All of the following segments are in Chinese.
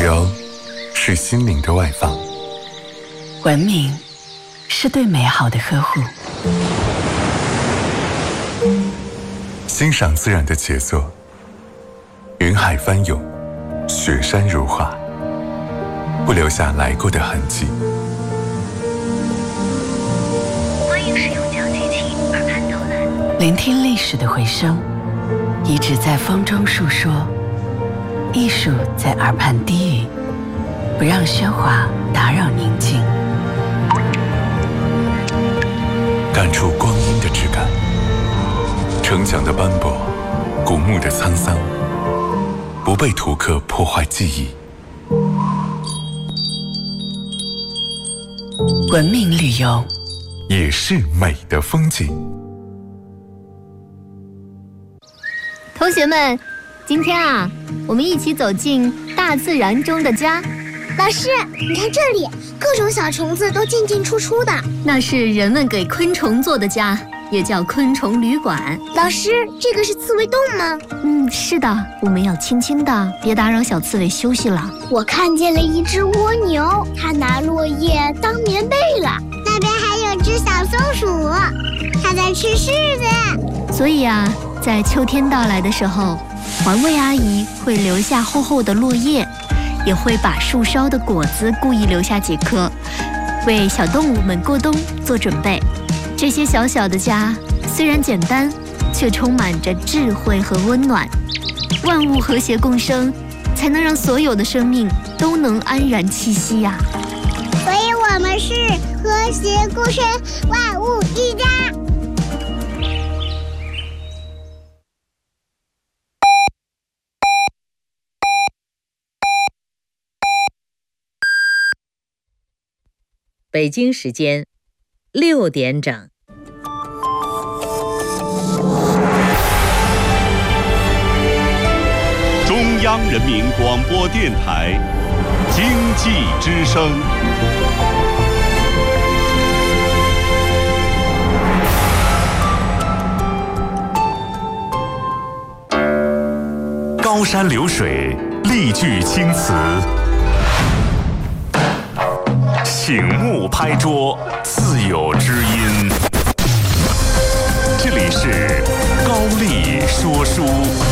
游是心灵的外放， 文明是对美好的呵护， 欣赏自然的杰作，云海翻涌，雪山如画，不留下来过的痕迹。 欢迎使用交际器耳畔导览， 聆听历史的回声，遗址在风中述说，艺术在耳畔低语，不让喧哗打扰宁静， 感触光阴的质感，城墙的斑驳，古墓的沧桑，不被图刻破坏记忆。 文明旅游也是美的风景。 同学们，今天我们一起走进大自然中的家。 老师，你看这里，各种小虫子都进进出出的， 那是人们给昆虫做的家，也叫昆虫旅馆。 老师，这个是刺猬洞吗？ 是的，我们要轻轻的，别打扰小刺猬休息了。 我看见了一只蜗牛，它拿落叶当棉被了。那边还有只小松鼠，它在吃柿子。 所以在秋天到来的时候，环卫阿姨会留下厚厚的落叶，也会把树梢的果子故意留下几颗，为小动物们过冬做准备。这些小小的家虽然简单，却充满着智慧和温暖。万物和谐共生，才能让所有的生命都能安然栖息呀。 所以我们是和谐共生，万物一家。 北京时间6点整。 中央人民广播电台经济之声。高山流水，丽句青词。醒目拍桌，自有知音。这里是高丽说书。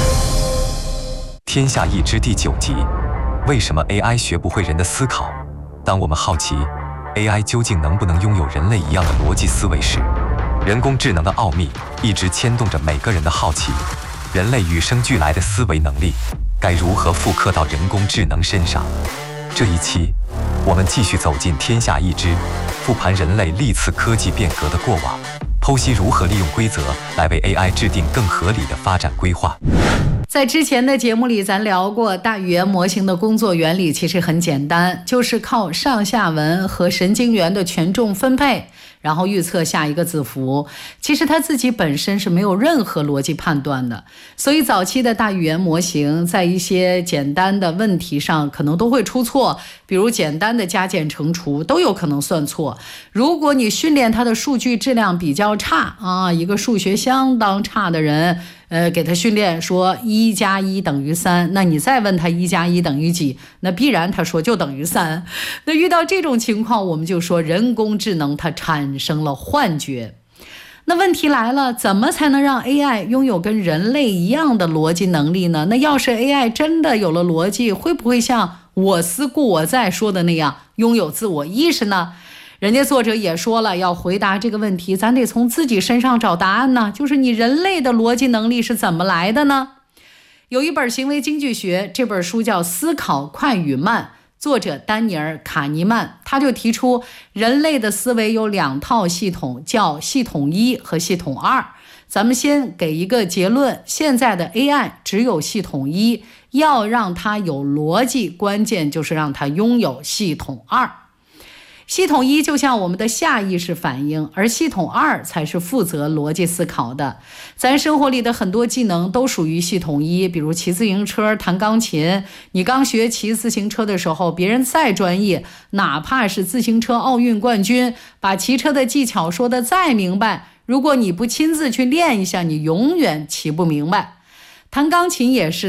天下易知第9集，为什么 AI 学不会人的思考？当我们好奇 AI 究竟能不能拥有人类一样的逻辑思维时，人工智能的奥秘一直牵动着每个人的好奇。人类与生俱来的思维能力，该如何复刻到人工智能身上？这一期，我们继续走进天下易知，复盘人类历次科技变革的过往，剖析如何利用规则来为 AI 制定更合理的发展规划。 在之前的节目里，咱聊过大语言模型的工作原理其实很简单，就是靠上下文和神经元的权重分配，然后预测下一个字符。其实它自己本身是没有任何逻辑判断的，所以早期的大语言模型在一些简单的问题上可能都会出错，比如简单的加减乘除都有可能算错。如果你训练它的数据质量比较差一个数学相当差的人给他训练说1加1等于3，那你再问他1加1等于几，那必然他说就等于3。那遇到这种情况，我们就说人工智能它产生了幻觉。那问题来了，怎么才能让 AI 拥有跟人类一样的逻辑能力呢？那要是 AI 真的有了逻辑，会不会像我思故我在说的那样拥有自我意识呢？人家作者也说了，要回答这个问题，咱得从自己身上找答案呢。就是你人类的逻辑能力是怎么来的呢？有一本行为经济学，这本书叫《思考快与慢》，作者丹尼尔·卡尼曼，他就提出人类的思维有2套系统，叫系统1和系统2。咱们先给一个结论，现在的 AI 只有系统1，要让它有逻辑，关键就是让它拥有系统2。系统1就像我们的下意识反应，而系统2才是负责逻辑思考的。咱生活里的很多技能都属于系统1，比如骑自行车、弹钢琴。你刚学骑自行车的时候，别人再专业，哪怕是自行车奥运冠军，把骑车的技巧说得再明白，如果你不亲自去练一下，你永远骑不明白。弹钢琴也是的，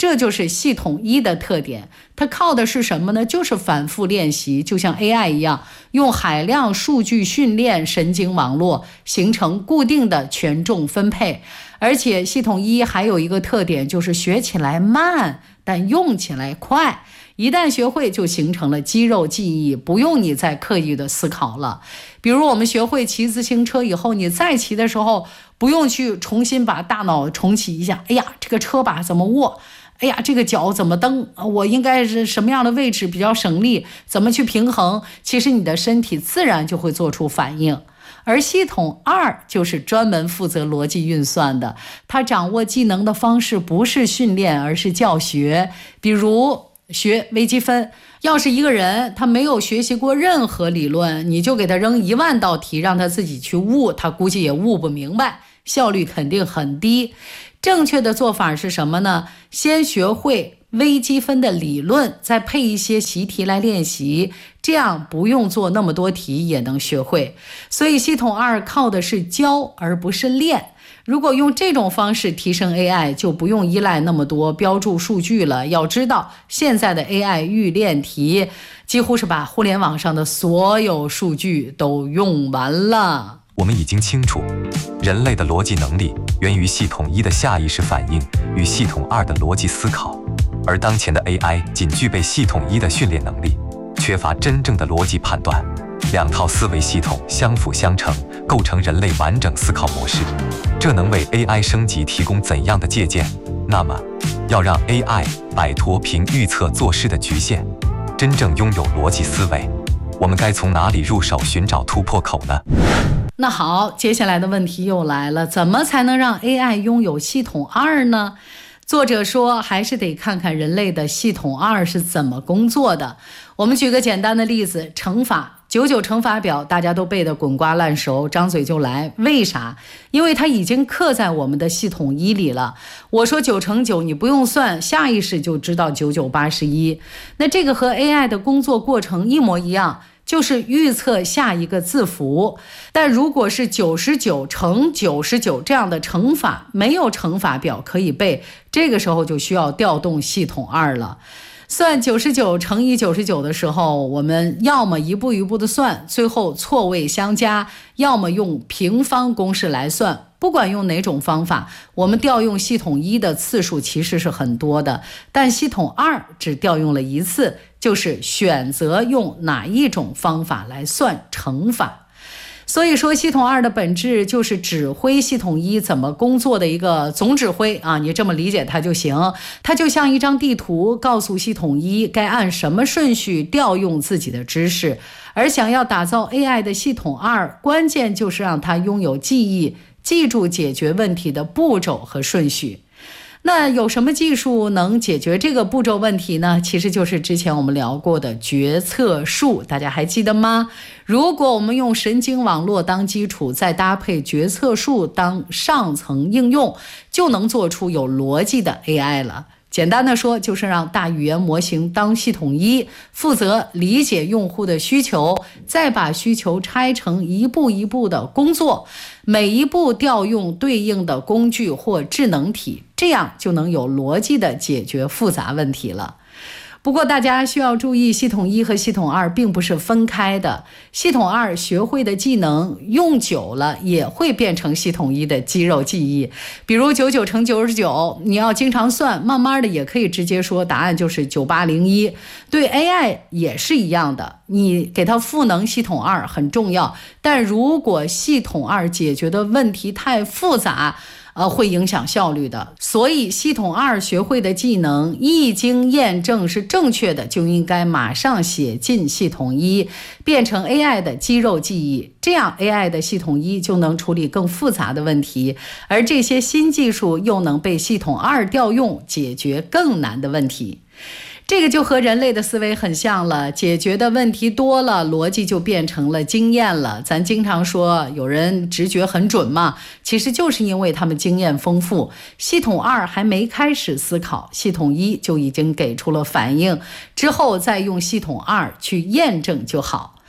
这就是系统一的特点。它靠的是什么呢？就是反复练习，就像 AI 一样，用海量数据训练神经网络，形成固定的权重分配。而且系统一还有一个特点，就是学起来慢，但用起来快。一旦学会，就形成了肌肉记忆，不用你再刻意的思考了。比如我们学会骑自行车以后，你再骑的时候，不用去重新把大脑重启一下。哎呀，这个车把怎么握？哎呀，这个脚怎么蹬？我应该是什么样的位置比较省力？怎么去平衡？其实你的身体自然就会做出反应。而系统二就是专门负责逻辑运算的，它掌握技能的方式不是训练，而是教学。比如学微积分，要是一个人他没有学习过任何理论，你就给他扔10000道题让他自己去悟，他估计也悟不明白，效率肯定很低。正确的做法是什么呢？先学会微积分的理论，再配一些习题来练习，这样不用做那么多题也能学会。所以系统二靠的是教而不是练。如果用这种方式提升 AI， 就不用依赖那么多标注数据了。要知道，现在的 AI 预练题几乎是把互联网上的所有数据都用完了。 我们已经清楚，人类的逻辑能力源于系统一的下意识反应与系统二的逻辑思考，而当前的 AI 仅具备系统一的训练能力，缺乏真正的逻辑判断。两套思维系统相辅相成，构成人类完整思考模式。这能为 AI 升级提供怎样的借鉴？那么，要让 AI 摆脱凭预测做事的局限，真正拥有逻辑思维，我们该从哪里入手寻找突破口呢？ 那好，接下来的问题又来了，怎么才能让 AI 拥有系统二呢？作者说，还是得看看人类的系统二是怎么工作的。我们举个简单的例子，乘法，99乘法表大家都背得滚瓜烂熟，张嘴就来。为啥？因为它已经刻在我们的系统一里了。我说9乘9，你不用算，下意识就知道9981。那这个和 AI 的工作过程一模一样，就是预测下一个字符。但如果是99乘99这样的乘法，没有乘法表可以背，这个时候就需要调动系统二了。算99乘以99的时候，我们要么一步一步的算，最后错位相加，要么用平方公式来算。不管用哪种方法，我们调用系统一的次数其实是很多的，但系统二只调用了一次，就是选择用哪一种方法来算乘法。所以说系统二的本质就是指挥系统一怎么工作的一个总指挥啊，你这么理解它就行。它就像一张地图，告诉系统一该按什么顺序调用自己的知识。而想要打造 AI 的系统二，关键就是让它拥有记忆，记住解决问题的步骤和顺序。那有什么技术能解决这个步骤问题呢？其实就是之前我们聊过的决策树，大家还记得吗？如果我们用神经网络当基础，再搭配决策树当上层应用，就能做出有逻辑的 AI 了。简单的说，就是让大语言模型当系统一，负责理解用户的需求，再把需求拆成一步一步的工作，每一步调用对应的工具或智能体，这样就能有逻辑的解决复杂问题了。不过大家需要注意，系统一和系统二并不是分开的。系统二学会的技能用久了也会变成系统一的肌肉记忆。比如99乘99，你要经常算，慢慢的也可以直接说答案就是9801。对 AI 也是一样的，你给它赋能系统二很重要，但如果系统二解决的问题太复杂，会影响效率的。所以系统二学会的技能一经验证是正确的，就应该马上写进系统一，变成 AI 的肌肉记忆，这样 AI 的系统一就能处理更复杂的问题，而这些新技术又能被系统二调用，解决更难的问题。这个就和人类的思维很像了，解决的问题多了，逻辑就变成了经验了。咱经常说有人直觉很准嘛，其实就是因为他们经验丰富。系统二还没开始思考，系统一就已经给出了反应，之后再用系统二去验证就好。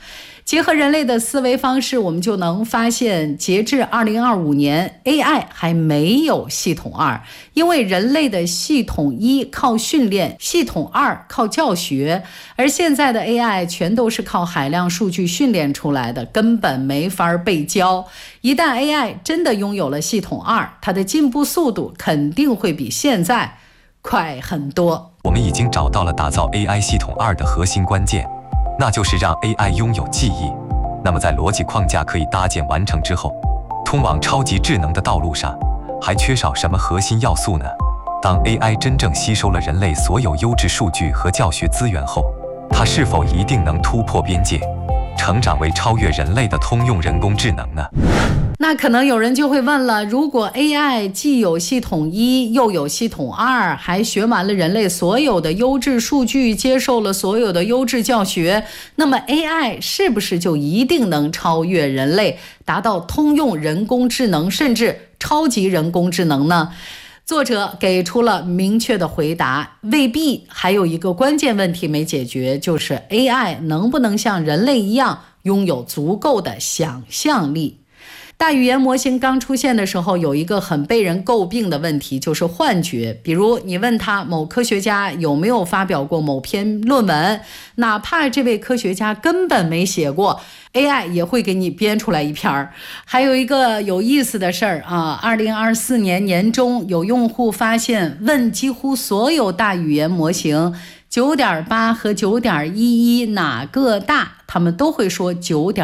结合人类的思维方式，我们就能发现，截至2025年 AI 还没有系统2，因为人类的系统1靠训练，系统2靠教学，而现在的 AI 全都是靠海量数据训练出来的，根本没法被教。一旦 AI 真的拥有了系统2，它的进步速度肯定会比现在快很多。 我们已经找到了打造 AI 系统2的核心关键，那就是让 AI 拥有记忆。那么在逻辑框架可以搭建完成之后，通往超级智能的道路上，还缺少什么核心要素呢？当 AI 真正吸收了人类所有优质数据和教学资源后，它是否一定能突破边界，成长为超越人类的通用人工智能呢？ 那可能有人就会问了，如果 AI 既有系统1又有系统2，还学完了人类所有的优质数据，接受了所有的优质教学，那么 AI 是不是就一定能超越人类，达到通用人工智能甚至超级人工智能呢？作者给出了明确的回答，未必。还有一个关键问题没解决，就是 AI 能不能像人类一样拥有足够的想象力。大语言模型刚出现的时候，有一个很被人诟病的问题，就是幻觉。比如你问他某科学家有没有发表过某篇论文，哪怕这位科学家根本没写过， AI 也会给你编出来一篇。还有一个有意思的事儿啊，2024年年中有用户发现，问几乎所有大语言模型 9.8 和 9.11 哪个大，他们都会说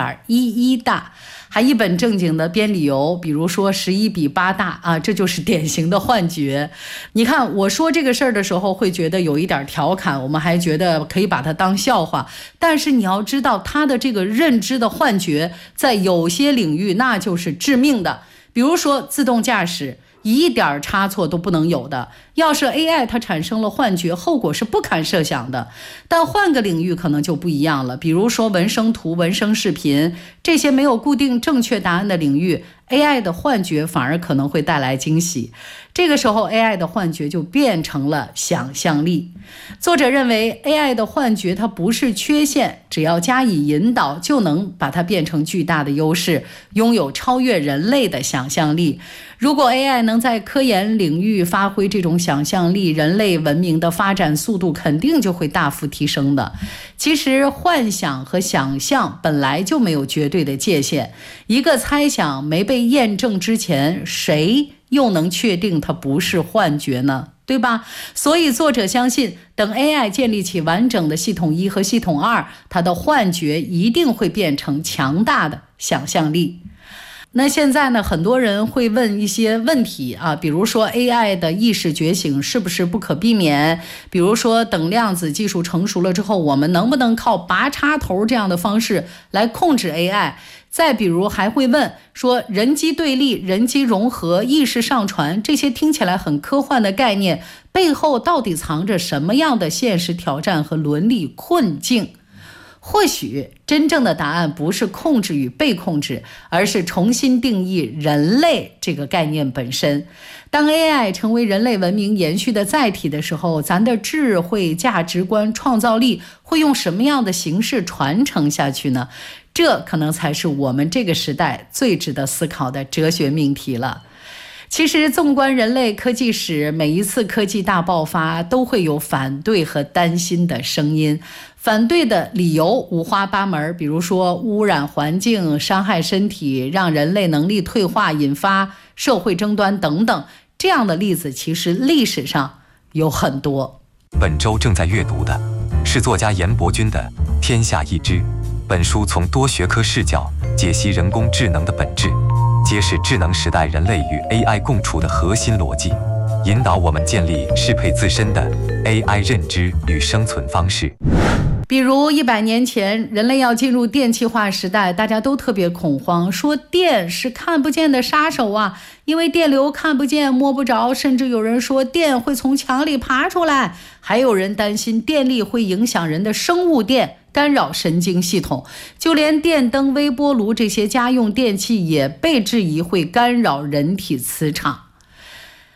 9.11 大，还一本正经的编理由，比如说11比8大啊，这就是典型的幻觉。你看我说这个事儿的时候会觉得有一点调侃，我们还觉得可以把它当笑话，但是你要知道他的这个认知的幻觉在有些领域那就是致命的。比如说自动驾驶，一点差错都不能有的，要是 AI 它产生了幻觉，后果是不堪设想的。但换个领域可能就不一样了，比如说文生图、文生视频，这些没有固定正确答案的领域， AI 的幻觉反而可能会带来惊喜。这个时候 AI 的幻觉就变成了想象力。作者认为 AI 的幻觉它不是缺陷，只要加以引导，就能把它变成巨大的优势，拥有超越人类的想象力。如果 AI 能在科研领域发挥这种想象力，人类文明的发展速度肯定就会大幅提升的。其实幻想和想象本来就没有绝对的界限，一个猜想没被验证之前，谁又能确定它不是幻觉呢？对吧？所以作者相信，等 AI 建立起完整的系统1和系统2，它的幻觉一定会变成强大的想象力。那现在呢，很多人会问一些问题啊，比如说 AI 的意识觉醒是不是不可避免？比如说等量子技术成熟了之后，我们能不能靠拔插头这样的方式来控制 AI？再比如还会问说人机对立、人机融合、意识上传，这些听起来很科幻的概念，背后到底藏着什么样的现实挑战和伦理困境？或许真正的答案不是控制与被控制，而是重新定义人类这个概念本身。当 AI 成为人类文明延续的载体的时候，咱的智慧、价值观、创造力会用什么样的形式传承下去呢？这可能才是我们这个时代最值得思考的哲学命题了。其实纵观人类科技史，每一次科技大爆发都会有反对和担心的声音，反对的理由五花八门，比如说污染环境、伤害身体、让人类能力退化、引发社会争端等等，这样的例子其实历史上有很多。 本周正在阅读的是作家严伯钧的《天下一知》，本书从多学科视角解析人工智能的本质，揭示智能时代人类与 AI 共处的核心逻辑，引导我们建立适配自身的 AI 认知与生存方式。 比如100年前，人类要进入电气化时代，大家都特别恐慌，说电是看不见的杀手啊，因为电流看不见摸不着，甚至有人说电会从墙里爬出来，还有人担心电力会影响人的生物电，干扰神经系统，就连电灯、微波炉这些家用电器也被质疑会干扰人体磁场。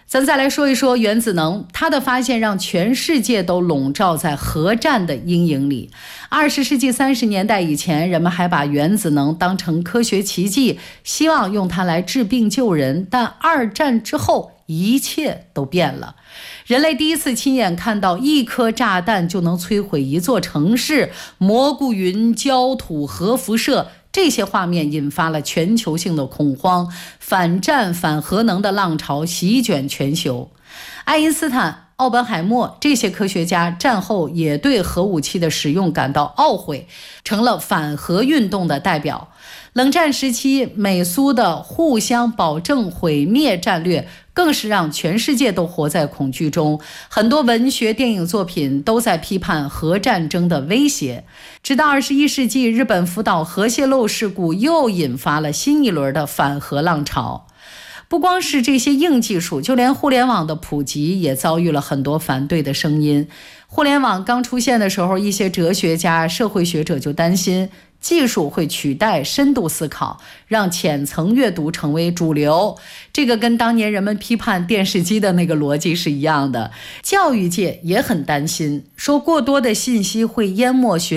咱再来说一说原子能，它的发现让全世界都笼罩在核战的阴影里。20世纪30年代以前，人们还把原子能当成科学奇迹，希望用它来治病救人。但二战之后，一切都变了。人类第一次亲眼看到一颗炸弹就能摧毁一座城市，蘑菇云、焦土、核辐射，这些画面引发了全球性的恐慌，反战反核能的浪潮席卷全球。爱因斯坦、奥本海默这些科学家战后也对核武器的使用感到懊悔，成了反核运动的代表。冷战时期，美苏的互相保证毁灭战略更是让全世界都活在恐惧中，很多文学电影作品都在批判核战争的威胁。直到21世纪，日本福岛核泄漏事故又引发了新一轮的反核浪潮。不光是这些硬技术，就连互联网的普及也遭遇了很多反对的声音。互联网刚出现的时候，一些哲学家、社会学者就担心技术会取代深度思考，让浅层阅读成为主流。这个跟当年人们批判电视机的那个逻辑是一样的。教育界也很担心，说过多的信息会淹没学